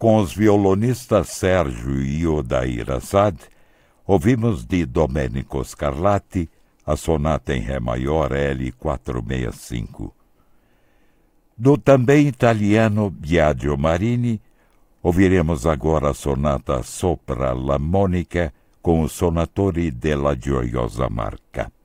Com os violonistas Sérgio e Odair Assad, ouvimos de Domenico Scarlatti a sonata em Ré maior L465. Do também italiano Biagio Marini, ouviremos agora a sonata Sopra la Monica com o Sonatori della Gioiosa Marca.